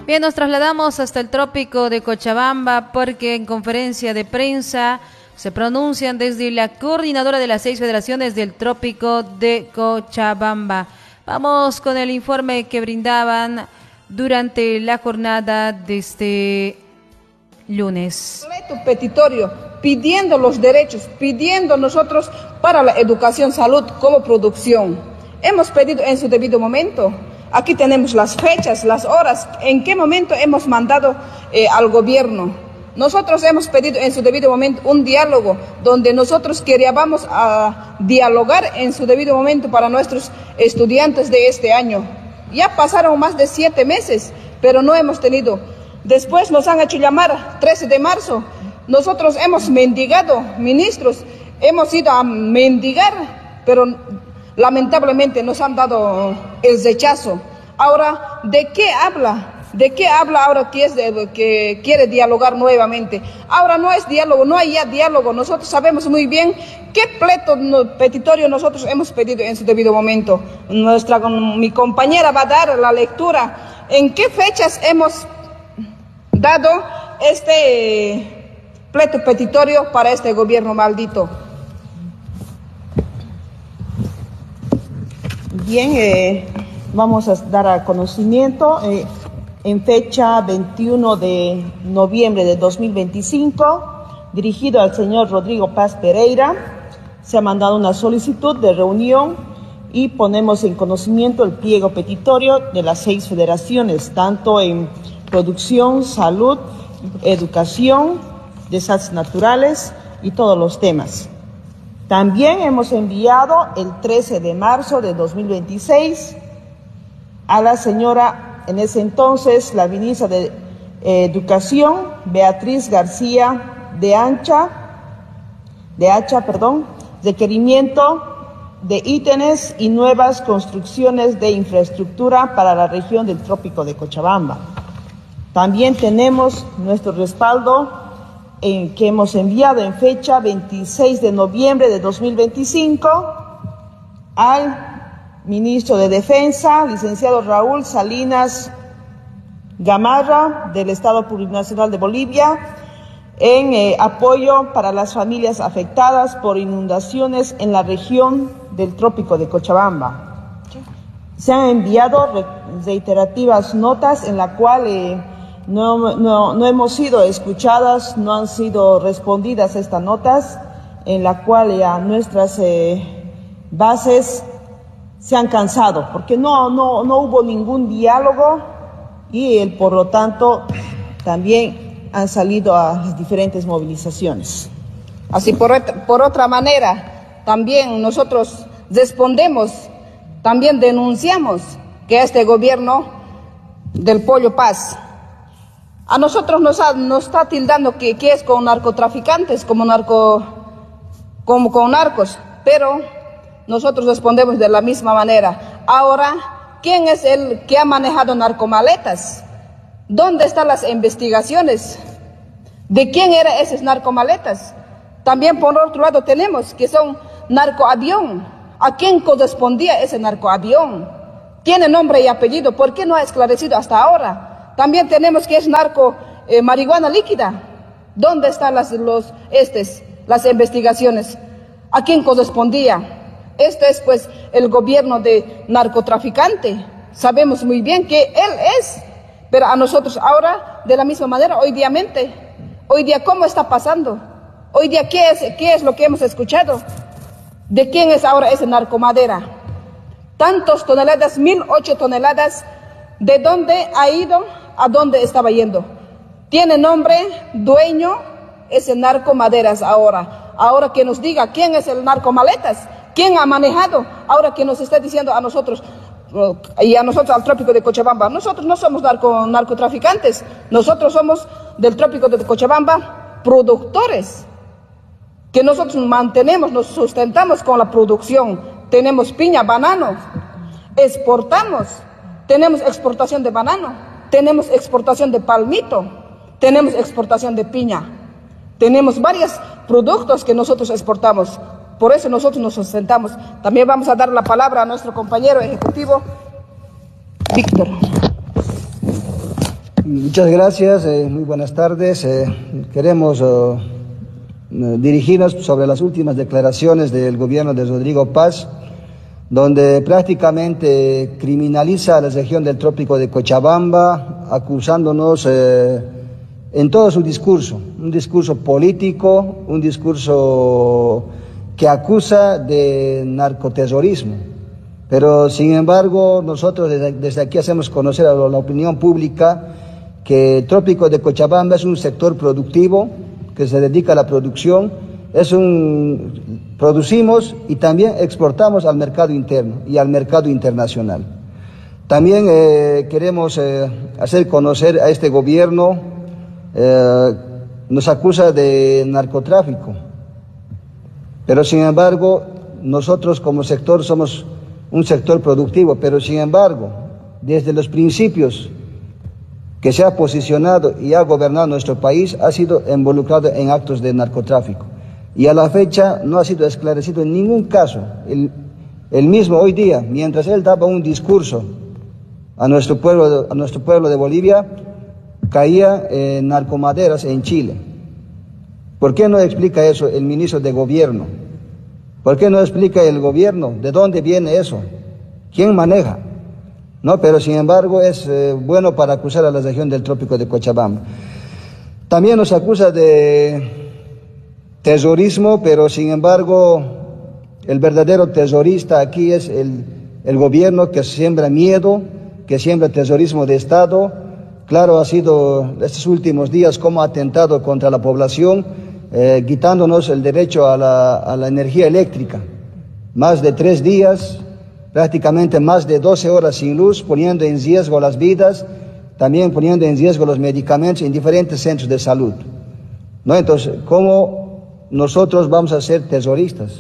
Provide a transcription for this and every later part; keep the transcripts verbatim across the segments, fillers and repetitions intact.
Bien, nos trasladamos hasta el trópico de Cochabamba porque en conferencia de prensa se pronuncian desde la coordinadora de las seis federaciones del trópico de Cochabamba. Vamos con el informe que brindaban durante la jornada de este lunes. Petitorio pidiendo los derechos, pidiendo nosotros para la educación, salud como producción. Hemos pedido en su debido momento. Aquí tenemos las fechas, las horas, en qué momento hemos mandado eh, al gobierno. Nosotros hemos pedido en su debido momento un diálogo donde nosotros queríamos a dialogar en su debido momento para nuestros estudiantes de este año. Ya pasaron más de siete meses, pero no hemos tenido. Después nos han hecho llamar trece de marzo. Nosotros hemos mendigado, ministros, hemos ido a mendigar, pero lamentablemente nos han dado el rechazo. Ahora, ¿de qué habla? ¿De qué habla ahora que, es de, que quiere dialogar nuevamente? Ahora no es diálogo, no hay ya diálogo. Nosotros sabemos muy bien qué pleito petitorio nosotros hemos pedido en su debido momento. Nuestra, mi compañera va a dar la lectura. ¿En qué fechas hemos dado este pleito petitorio para este gobierno maldito? Bien, eh, vamos a dar a conocimiento. Eh, en fecha veintiuno de noviembre de dos mil veinticinco, dirigido al señor Rodrigo Paz Pereira, se ha mandado una solicitud de reunión y ponemos en conocimiento el pliego petitorio de las seis federaciones, tanto en producción, salud, educación, desastres naturales y todos los temas. También hemos enviado el trece de marzo de dos mil veintiséis a la señora, en ese entonces, la ministra de eh, Educación, Beatriz García de Ancha, de Hacha, perdón, requerimiento de ítems y nuevas construcciones de infraestructura para la región del trópico de Cochabamba. También tenemos nuestro respaldo en que hemos enviado en fecha veintiséis de noviembre de dos mil veinticinco al ministro de Defensa, licenciado Raúl Salinas Gamarra, del Estado Plurinacional de Bolivia, en eh, apoyo para las familias afectadas por inundaciones en la región del trópico de Cochabamba. Se han enviado reiterativas notas en la cual eh, No, no, no hemos sido escuchadas, no han sido respondidas estas notas, en la cual ya nuestras eh, bases se han cansado, porque no, no, no hubo ningún diálogo y el, por lo tanto también han salido a las diferentes movilizaciones. Así por, por otra manera, también nosotros respondemos, también denunciamos que este gobierno del Pollo Paz a nosotros nos, ha, nos está tildando que, que es con narcotraficantes, como, narco, como con narcos, pero nosotros respondemos de la misma manera. Ahora, ¿quién es el que ha manejado narcomaletas? ¿Dónde están las investigaciones? ¿De quién eran esas narcomaletas? También por otro lado tenemos que son narcoavión. ¿A quién correspondía ese narcoavión? ¿Tiene nombre y apellido? ¿Por qué no ha esclarecido hasta ahora? También tenemos que es narco eh, marihuana líquida. ¿Dónde están las, los, estes, las investigaciones? ¿A quién correspondía? Este es pues el gobierno de narcotraficante. Sabemos muy bien que él es, pero a nosotros ahora de la misma manera, hoy día mente. Hoy día, ¿cómo está pasando? Hoy día, ¿qué es, qué es lo que hemos escuchado? ¿De quién es ahora ese narcomadera? Tantos toneladas, mil ocho toneladas, ¿de dónde ha ido? ¿A dónde estaba yendo? Tiene nombre, dueño, ese narcomaderas ahora. Ahora que nos diga quién es el narcomaletas, quién ha manejado, ahora que nos está diciendo a nosotros y a nosotros al trópico de Cochabamba. Nosotros no somos narco, narcotraficantes, nosotros somos del trópico de Cochabamba productores, que nosotros mantenemos, nos sustentamos con la producción. Tenemos piña, banano, exportamos, tenemos exportación de banano. Tenemos exportación de palmito, tenemos exportación de piña, tenemos varios productos que nosotros exportamos, por eso nosotros nos sustentamos. También vamos a dar la palabra a nuestro compañero ejecutivo, Víctor. Muchas gracias, eh, muy buenas tardes. Eh, queremos uh, dirigirnos sobre las últimas declaraciones del gobierno de Rodrigo Paz, donde prácticamente criminaliza a la región del trópico de Cochabamba, acusándonos eh, en todo su discurso, un discurso político, un discurso que acusa de narcoterrorismo. Pero sin embargo, nosotros desde, desde aquí hacemos conocer a la opinión pública que el trópico de Cochabamba es un sector productivo que se dedica a la producción, es un, producimos y también exportamos al mercado interno y al mercado internacional. También eh, queremos eh, hacer conocer a este gobierno, eh, nos acusa de narcotráfico, pero sin embargo nosotros como sector somos un sector productivo, pero sin embargo desde los principios que se ha posicionado y ha gobernado nuestro país, ha sido involucrado en actos de narcotráfico. Y a la fecha no ha sido esclarecido en ningún caso. El, el mismo hoy día, mientras él daba un discurso a nuestro pueblo, a nuestro pueblo de Bolivia, caía en narcomaderas en Chile. ¿Por qué no explica eso el ministro de Gobierno? ¿Por qué no explica el gobierno de dónde viene eso? ¿Quién maneja? No, pero sin embargo es eh, bueno para acusar a la región del trópico de Cochabamba. También nos acusa de terrorismo, pero sin embargo el verdadero terrorista aquí es el, el gobierno que siembra miedo, que siembra terrorismo de Estado. Claro, ha sido estos últimos días como ha atentado contra la población, eh, quitándonos el derecho a la, a la energía eléctrica. Más de tres días, prácticamente más de doce horas sin luz, poniendo en riesgo las vidas, también poniendo en riesgo los medicamentos en diferentes centros de salud. ¿No? Entonces, ¿cómo nosotros vamos a ser terroristas?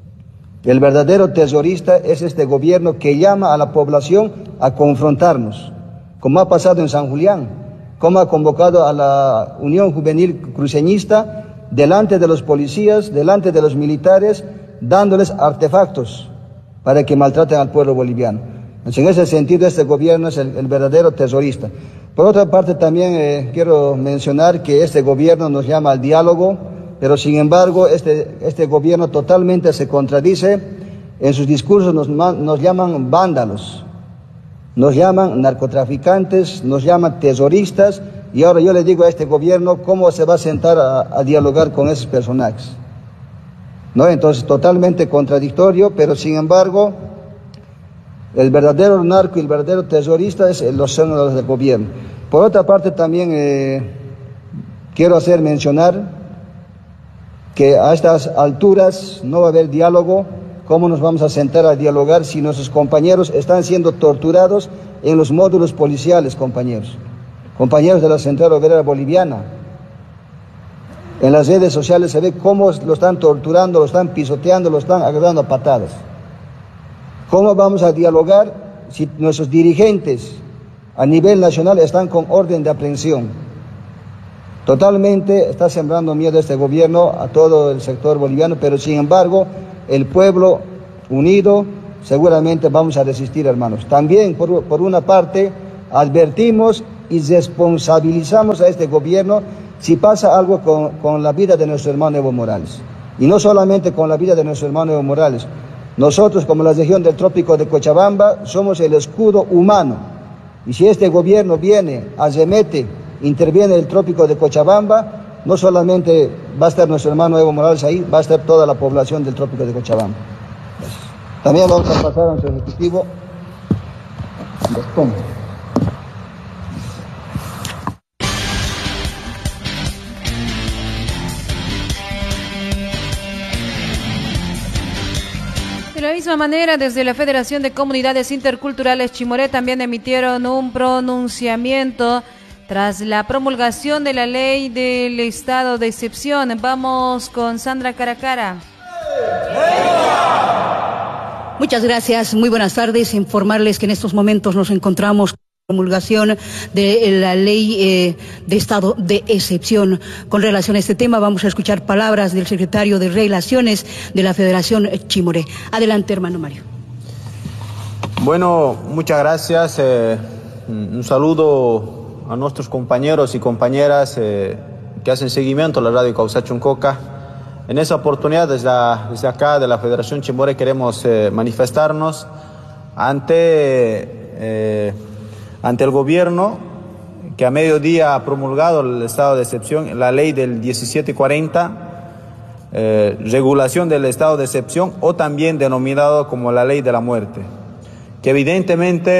El verdadero terrorista es este gobierno que llama a la población a confrontarnos, como ha pasado en San Julián, como ha convocado a la Unión Juvenil Cruceñista delante de los policías, delante de los militares, dándoles artefactos para que maltraten al pueblo boliviano. Entonces, en ese sentido, este gobierno es el, el verdadero terrorista. Por otra parte, también eh, quiero mencionar que este gobierno nos llama al diálogo, pero sin embargo, este, este gobierno totalmente se contradice. En sus discursos nos, nos llaman vándalos, nos llaman narcotraficantes, nos llaman terroristas, y ahora yo le digo a este gobierno cómo se va a sentar a, a dialogar con esos personajes. ¿No? Entonces, totalmente contradictorio, pero sin embargo, el verdadero narco y el verdadero terrorista es los senadores del gobierno. Por otra parte, también eh, quiero hacer mencionar que a estas alturas no va a haber diálogo. ¿Cómo nos vamos a sentar a dialogar si nuestros compañeros están siendo torturados en los módulos policiales, compañeros? Compañeros de la Central Obrera Boliviana. En las redes sociales se ve cómo lo están torturando, lo están pisoteando, lo están agarrando a patadas. ¿Cómo vamos a dialogar si nuestros dirigentes a nivel nacional están con orden de aprehensión? Totalmente está sembrando miedo este gobierno a todo el sector boliviano, pero sin embargo el pueblo unido seguramente vamos a resistir, hermanos. También por, por una parte advertimos y responsabilizamos a este gobierno si pasa algo con, con la vida de nuestro hermano Evo Morales. Y no solamente con la vida de nuestro hermano Evo Morales. Nosotros, como la región del trópico de Cochabamba, somos el escudo humano. Y si este gobierno viene, arremete, interviene en el trópico de Cochabamba, no solamente va a estar nuestro hermano Evo Morales ahí, va a estar toda la población del trópico de Cochabamba. También vamos a pasar a nuestro ejecutivo. De la misma manera, desde la Federación de Comunidades Interculturales Chimoré también emitieron un pronunciamiento tras la promulgación de la ley del estado de excepción. Vamos con Sandra Caracara. Muchas gracias, muy buenas tardes. Informarles que en estos momentos nos encontramos promulgación de la ley eh, de estado de excepción. Con relación a este tema vamos a escuchar palabras del secretario de Relaciones de la Federación Chimoré. Adelante, hermano Mario. Bueno, muchas gracias. Eh, un saludo a nuestros compañeros y compañeras eh, que hacen seguimiento a la radio Causachuncoca. En esa oportunidad, desde, la, desde acá de la Federación Chimborazo, queremos eh, manifestarnos ante, eh, ante el gobierno que a mediodía ha promulgado el estado de excepción, la ley del diecisiete cuarenta, eh, regulación del estado de excepción, o también denominado como la ley de la muerte, que evidentemente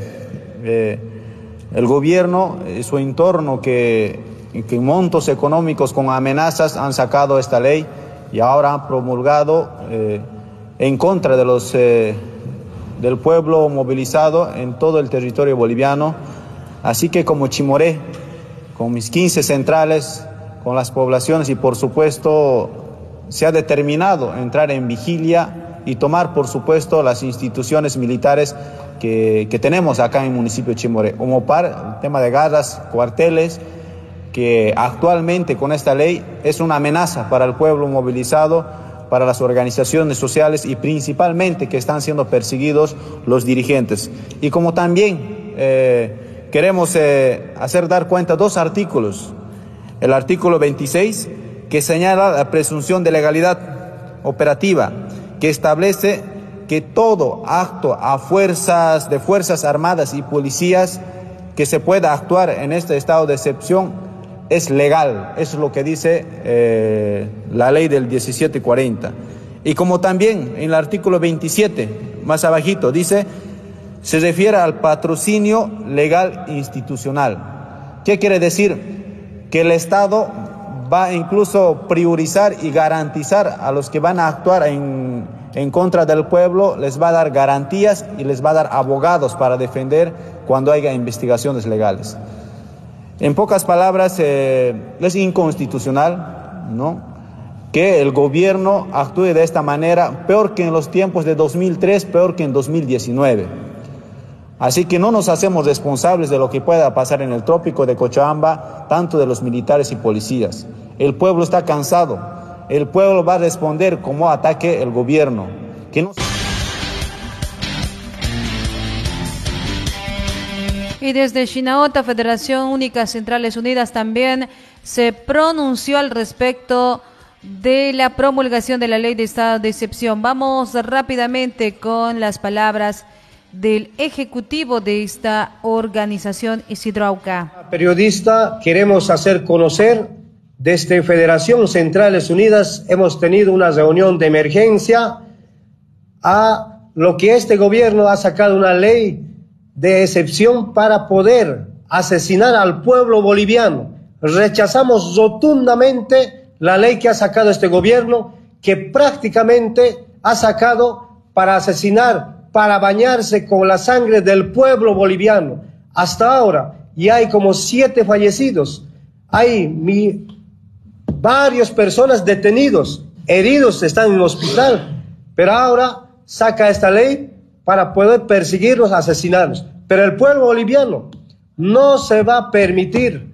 eh, el gobierno y su entorno que, que montos económicos con amenazas han sacado esta ley y ahora han promulgado eh, en contra de los, eh, del pueblo movilizado en todo el territorio boliviano. Así que como Chimoré, con mis quince centrales, con las poblaciones y por supuesto se ha determinado entrar en vigilia y tomar por supuesto las instituciones militares que, que tenemos acá en el municipio de Chimoré. Omopar, el tema de garras, cuarteles, que actualmente con esta ley es una amenaza para el pueblo movilizado, para las organizaciones sociales y principalmente que están siendo perseguidos los dirigentes. Y como también eh, queremos eh, hacer dar cuenta dos artículos. El artículo veintiséis, que señala la presunción de legalidad operativa, que establece que todo acto a fuerzas de Fuerzas Armadas y policías que se pueda actuar en este estado de excepción es legal. Eso es lo que dice eh, la ley del diecisiete cuarenta. Y como también en el artículo veintisiete, más abajito, dice, se refiere al patrocinio legal institucional. ¿Qué quiere decir? Que el Estado va incluso a priorizar y garantizar a los que van a actuar en, en contra del pueblo, les va a dar garantías y les va a dar abogados para defender cuando haya investigaciones legales. En pocas palabras, eh, es inconstitucional, ¿no?, que el gobierno actúe de esta manera, peor que en los tiempos de dos mil tres, peor que en dos mil diecinueve. Así que no nos hacemos responsables de lo que pueda pasar en el trópico de Cochabamba, tanto de los militares y policías. El pueblo está cansado, el pueblo va a responder como ataque el gobierno. Que no... Y desde Chinaota, Federación Única Centrales Unidas, también se pronunció al respecto de la promulgación de la ley de estado de excepción. Vamos rápidamente con las palabras del ejecutivo de esta organización, Isidro Auca. Periodista, queremos hacer conocer, desde Federación Centrales Unidas hemos tenido una reunión de emergencia a lo que este gobierno ha sacado una ley de excepción para poder asesinar al pueblo boliviano. Rechazamos rotundamente la ley que ha sacado este gobierno, que prácticamente ha sacado para asesinar, para bañarse con la sangre del pueblo boliviano. Hasta ahora ya hay como siete fallecidos, hay mi, varias personas detenidos, heridos, están en el hospital, pero ahora saca esta ley para poder perseguirlos, asesinarlos. Pero el pueblo boliviano no se va a permitir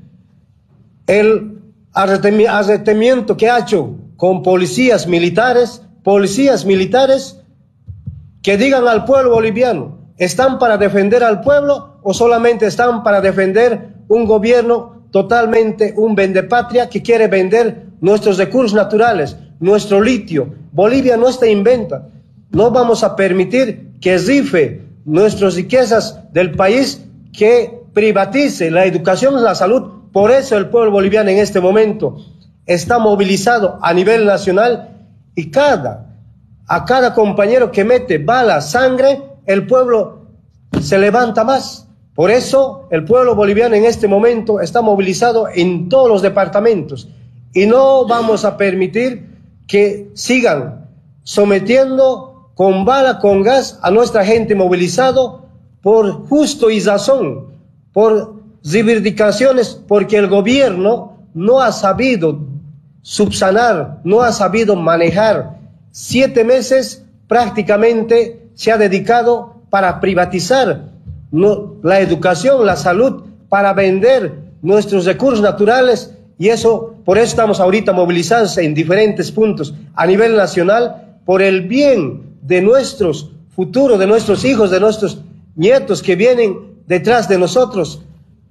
el arrestamiento que ha hecho con policías militares, policías militares que digan al pueblo boliviano, ¿están para defender al pueblo o solamente están para defender un gobierno totalmente un vendepatria que quiere vender nuestros recursos naturales, nuestro litio? Bolivia no está inventa. No vamos a permitir que rife nuestras riquezas del país, que privatice la educación y la salud. Por eso el pueblo boliviano en este momento está movilizado a nivel nacional y cada, a cada compañero que mete bala, sangre, el pueblo se levanta más. Por eso el pueblo boliviano en este momento está movilizado en todos los departamentos y no vamos a permitir que sigan sometiendo con bala, con gas a nuestra gente movilizado por justo y razón, por reivindicaciones, porque el gobierno no ha sabido subsanar, no ha sabido manejar. Siete meses prácticamente se ha dedicado para privatizar no, la educación, la salud, para vender nuestros recursos naturales, y eso, por eso estamos ahorita movilizados en diferentes puntos a nivel nacional, por el bien de nuestros futuros, de nuestros hijos, de nuestros nietos que vienen detrás de nosotros.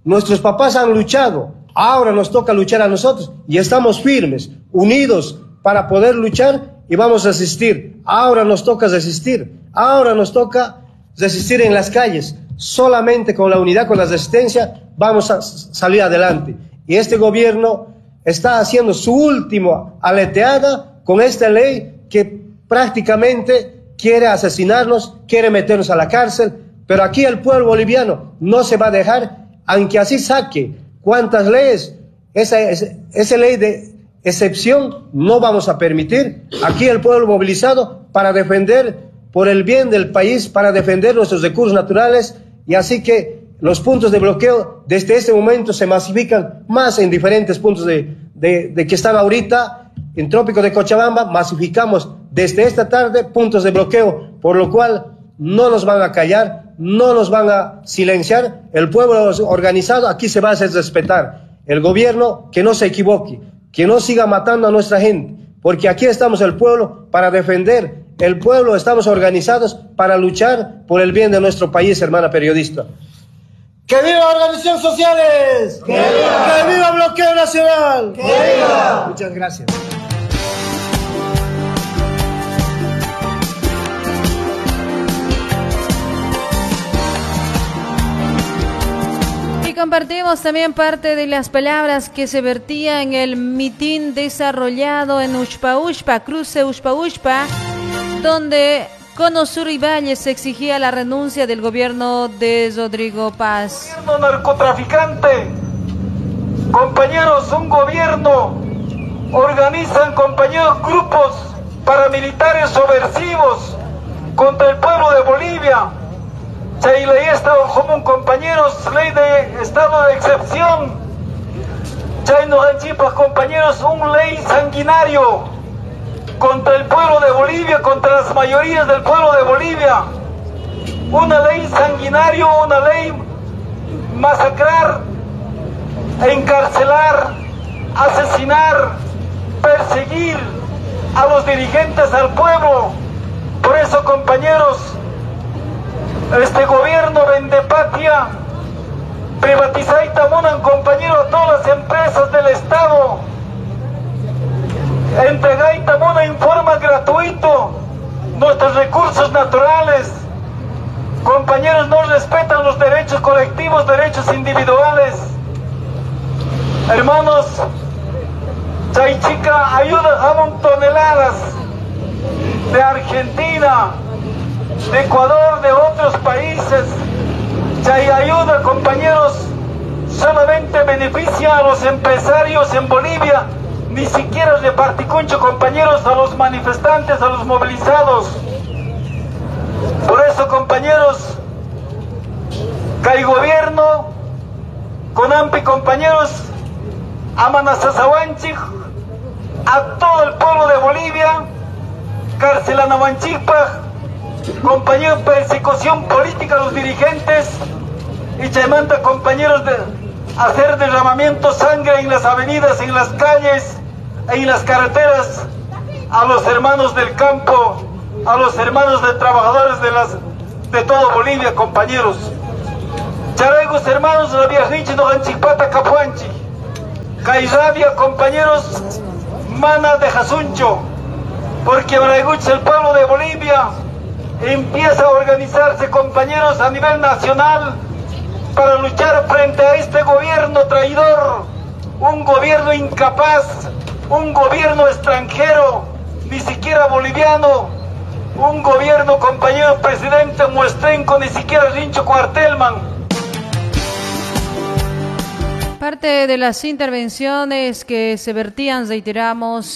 Nuestros papás han luchado, ahora nos toca luchar a nosotros y estamos firmes, unidos para poder luchar y vamos a resistir. Ahora nos toca resistir, ahora nos toca resistir en las calles. Solamente con la unidad, con la resistencia, vamos a salir adelante. Y este gobierno está haciendo su última aleteada con esta ley que prácticamente quiere asesinarnos, quiere meternos a la cárcel, pero aquí el pueblo boliviano no se va a dejar, aunque así saque cuántas leyes, esa, esa, esa ley de excepción no vamos a permitir. Aquí el pueblo movilizado para defender por el bien del país, para defender nuestros recursos naturales, y así que los puntos de bloqueo desde este momento se masifican más en diferentes puntos de, de, de que están ahorita en Trópico de Cochabamba. Masificamos desde esta tarde puntos de bloqueo, por lo cual no nos van a callar, no nos van a silenciar. El pueblo organizado aquí se va a hacer respetar. El gobierno que no se equivoque, que no siga matando a nuestra gente, porque aquí estamos el pueblo para defender. El pueblo estamos organizados para luchar por el bien de nuestro país, hermana periodista. ¡Que viva organizaciones sociales! ¡Que viva! ¡Que viva Bloqueo Nacional! ¡Que viva! Muchas gracias. Y compartimos también parte de las palabras que se vertían en el mitin desarrollado en Uxpa Uxpa, cruce Uxpa Uxpa, donde Cono Sur y Valle se exigía la renuncia del gobierno de Rodrigo Paz. Gobierno narcotraficante, compañeros, un gobierno, organizan, compañeros, grupos paramilitares subversivos contra el pueblo de Bolivia. Hay ley de Estado común, compañeros, ley de estado de excepción. Hay nos anchipas, compañeros, un ley sanguinario contra el pueblo de Bolivia, contra las mayorías del pueblo de Bolivia. Una ley sanguinario, una ley masacrar, encarcelar, asesinar, perseguir a los dirigentes, al pueblo. Por eso, compañeros, este gobierno vende patria, privatiza y tamonan, compañeros, a todas las empresas del Estado. Entrega y tamona en forma gratuita nuestros recursos naturales. Compañeros, no respetan los derechos colectivos, derechos individuales. Hermanos, Chaychica ayuda a toneladas de Argentina, de Ecuador, de otros países. Chay ayuda, compañeros, solamente beneficia a los empresarios en Bolivia. Ni siquiera de particoncho, compañeros, a los manifestantes, a los movilizados. Por eso, compañeros, que el gobierno, con AMPI, compañeros, Amanasasawanchik, a todo el pueblo de Bolivia, Carcelanamanchipa, compañeros, persecución política a los dirigentes, y Chaimanta, compañeros, de hacer derramamiento de sangre en las avenidas, en las calles, en las carreteras, a los hermanos del campo, a los hermanos de trabajadores de las de toda Bolivia, compañeros. Charaigos, hermanos, la viajichi no ganchipata capuanchi. Cairabia, compañeros, mana de Jasuncho, porque Braiguch, el pueblo de Bolivia, empieza a organizarse, compañeros, a nivel nacional para luchar frente a este gobierno traidor, un gobierno incapaz, un gobierno extranjero, ni siquiera boliviano, un gobierno, compañero presidente Muestrenco, ni siquiera Rincho Cuartelman. Parte de las intervenciones que se vertían, reiteramos,